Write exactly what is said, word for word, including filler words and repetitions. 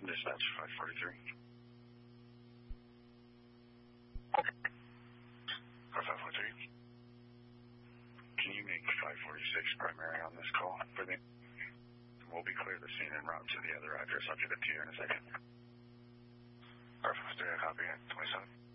Dispatch five forty-three. five forty-three. Can you make five forty-six primary on this call for me? We'll be clear the scene en route to the other address. I'll give it to you in a second. five forty-three, I copy it. twenty-seven.